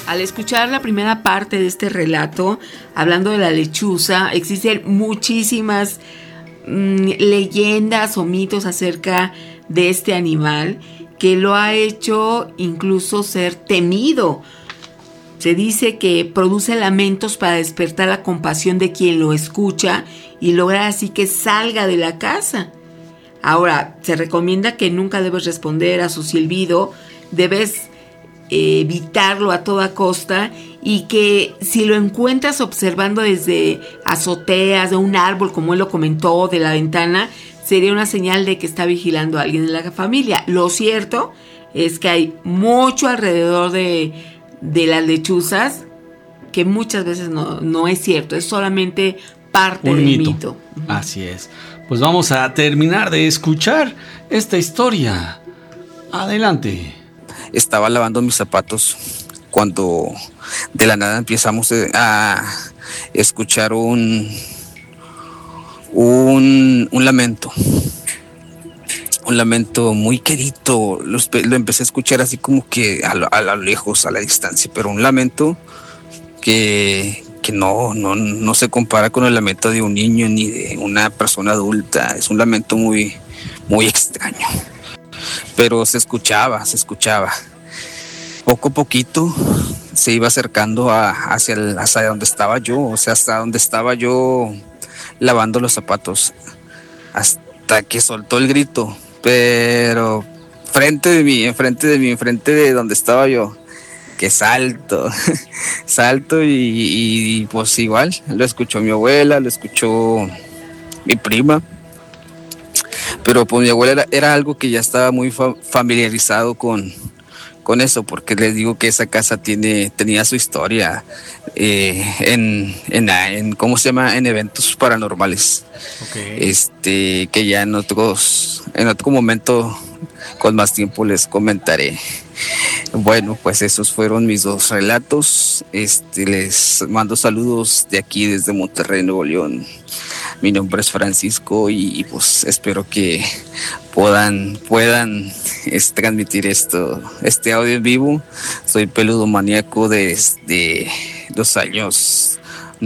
Al escuchar la primera parte de este relato, hablando de la lechuza, existen muchísimas leyendas o mitos acerca de este animal que lo ha hecho incluso ser temido. Se dice que produce lamentos para despertar la compasión de quien lo escucha y lograr así que salga de la casa. Ahora, se recomienda que nunca debes responder a su silbido, debes evitarlo a toda costa, y que si lo encuentras observando desde azoteas de un árbol, como él lo comentó, de la ventana, sería una señal de que está vigilando a alguien de la familia. Lo cierto es que hay mucho alrededor de las lechuzas que muchas veces no es cierto, es solamente parte del mito. Así es. Pues vamos a terminar de escuchar esta historia. Adelante. Estaba lavando mis zapatos cuando de la nada empezamos a escuchar un lamento. Un lamento muy quedito. Lo empecé a escuchar así como que a lo lejos, a la distancia, pero un lamento que no se compara con el lamento de un niño ni de una persona adulta. Es un lamento muy, muy extraño. Pero se escuchaba. Poco a poquito se iba acercando hacia donde estaba yo, o sea, hasta donde estaba yo lavando los zapatos, hasta que soltó el grito, pero enfrente de donde estaba yo, que salto y pues igual, lo escuchó mi abuela, lo escuchó mi prima. Pero pues mi abuela era algo que ya estaba muy familiarizado con eso, porque les digo que esa casa tenía su historia en ¿cómo se llama? En eventos paranormales. Okay. Que ya en otro momento con más tiempo les comentaré. Bueno, pues esos fueron mis dos relatos. Les mando saludos de aquí desde Monterrey, Nuevo León. Mi nombre es Francisco y pues espero que puedan transmitir este audio en vivo. Soy peludo maníaco desde los años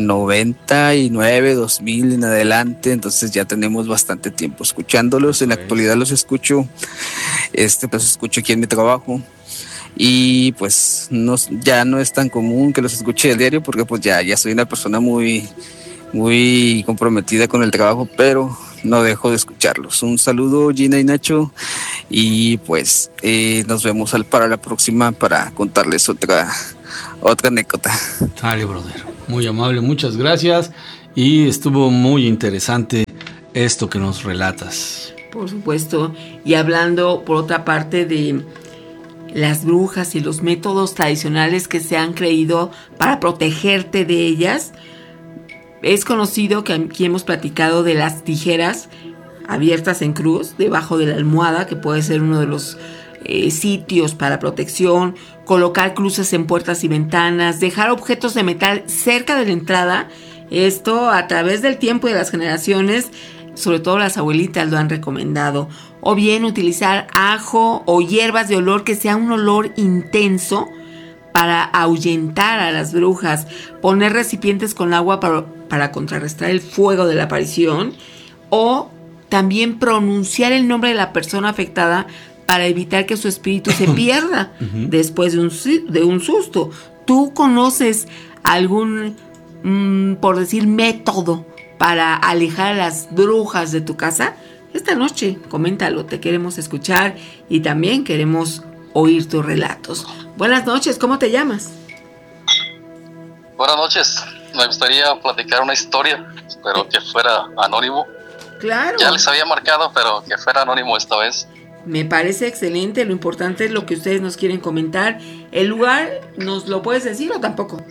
99, 2000 en adelante, entonces ya tenemos bastante tiempo escuchándolos. En la actualidad los escucho, pues escucho aquí en mi trabajo. Y pues ya no es tan común que los escuche del diario, porque pues ya soy una persona muy, muy comprometida con el trabajo, pero no dejo de escucharlos. Un saludo, Gina y Nacho, y pues nos vemos para la próxima para contarles otra anécdota. Dale, brother. Muy amable, muchas gracias, y estuvo muy interesante esto que nos relatas. Por supuesto, y hablando por otra parte de las brujas y los métodos tradicionales que se han creído para protegerte de ellas, es conocido que aquí hemos platicado de las tijeras abiertas en cruz debajo de la almohada, que puede ser uno de los sitios para protección, colocar cruces en puertas y ventanas, dejar objetos de metal cerca de la entrada. Esto a través del tiempo y de las generaciones, sobre todo las abuelitas lo han recomendado. O bien utilizar ajo o hierbas de olor que sea un olor intenso para ahuyentar a las brujas. Poner recipientes con agua para contrarrestar el fuego de la aparición. O también pronunciar el nombre de la persona afectada para evitar que su espíritu se pierda después de un susto. ¿Tú conoces algún, por decir, método para alejar a las brujas de tu casa? Esta noche, coméntalo, te queremos escuchar y también queremos oír tus relatos. Buenas noches, ¿cómo te llamas? Buenas noches, me gustaría platicar una historia, pero que fuera anónimo. Claro. Ya les había marcado, pero que fuera anónimo esta vez. Me parece excelente, lo importante es lo que ustedes nos quieren comentar. ¿El lugar nos lo puedes decir o tampoco?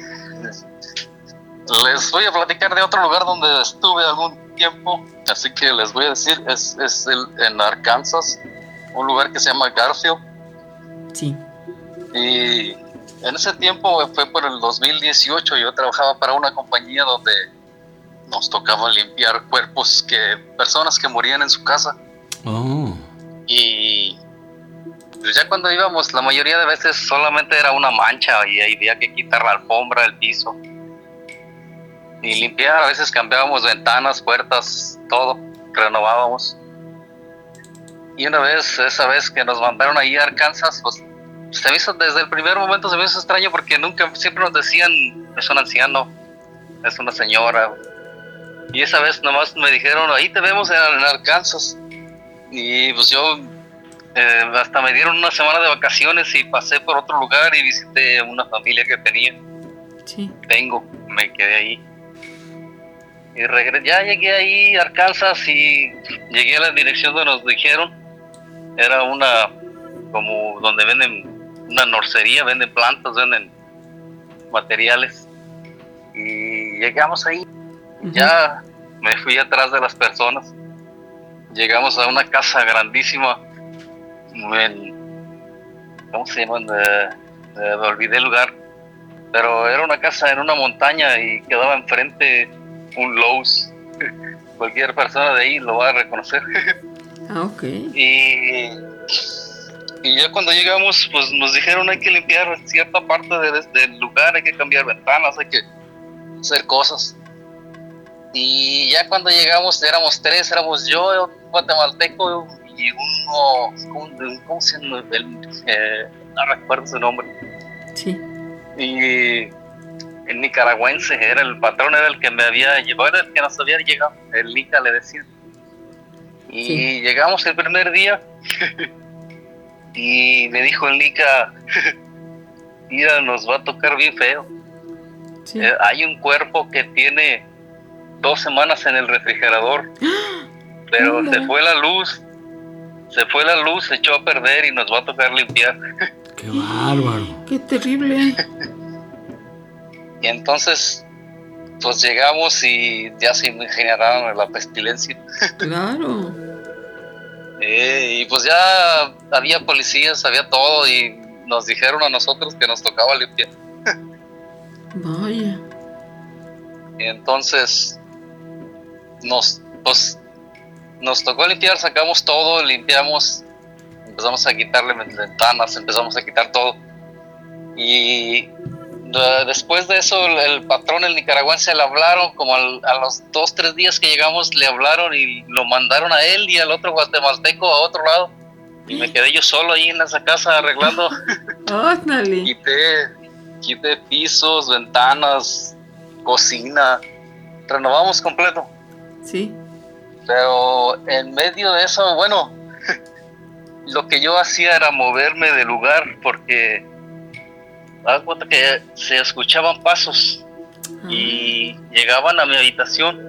Les voy a platicar de otro lugar donde estuve algún tiempo, así que les voy a decir, es en Arkansas, un lugar que se llama Garfield. Sí. Y en ese tiempo fue por el 2018, yo trabajaba para una compañía donde nos tocaba limpiar personas que morían en su casa. Oh. Y pues ya cuando íbamos, la mayoría de veces solamente era una mancha y había que quitar la alfombra, el piso y limpiar. A veces cambiábamos ventanas, puertas, todo, renovábamos. Y una vez, esa vez que nos mandaron ahí a Arkansas, pues se me hizo, desde el primer momento se me hizo extraño porque siempre nos decían, es un anciano, es una señora. Y esa vez nomás me dijeron, ahí te vemos en Arkansas. Y pues yo, hasta me dieron una semana de vacaciones y pasé por otro lugar y visité una familia que tenía. Sí. Me quedé ahí. Y ya llegué ahí a Arkansas y llegué a la dirección donde nos dijeron. Era como donde venden una nursería, venden plantas, venden materiales. Y llegamos ahí. Uh-huh. Ya me fui atrás de las personas. Llegamos a una casa grandísima. ¿Cómo se llama? Me olvidé el lugar. Pero era una casa en una montaña y quedaba enfrente un Lowe's. Cualquier persona de ahí lo va a reconocer. Ah, ok. Y ya cuando llegamos, pues nos dijeron hay que limpiar cierta parte del lugar, hay que cambiar ventanas, hay que hacer cosas. Y ya cuando llegamos éramos tres, éramos yo, un guatemalteco y uno, ¿cómo se llama? No recuerdo su nombre. Sí. Y el nicaragüense, el patrón era el que me había llevado, era el que nos había llegado, el Nica le decía. Y sí. Llegamos el primer día y me dijo el Nica, mira, nos va a tocar bien feo. Sí. Hay un cuerpo que tiene 2 semanas en el refrigerador, pero se fue la luz, se echó a perder y nos va a tocar limpiar. ¡Qué bárbaro! ¡Qué terrible! Y entonces, pues llegamos y ya se generaron la pestilencia. Claro. Y pues ya había policías, había todo y nos dijeron a nosotros que nos tocaba limpiar. Vaya. Y entonces nos tocó limpiar, sacamos todo, limpiamos, empezamos a quitarle ventanas, empezamos a quitar todo. Y después de eso el patrón, el nicaragüense, le hablaron como a los 2-3 días que llegamos, le hablaron y lo mandaron a él y al otro guatemalteco a otro lado. Y me quedé yo solo ahí en esa casa arreglando. Quité pisos, ventanas, cocina, renovamos completo. Sí. Pero en medio de eso, bueno, lo que yo hacía era moverme de lugar porque me cuenta que se escuchaban pasos y llegaban a mi habitación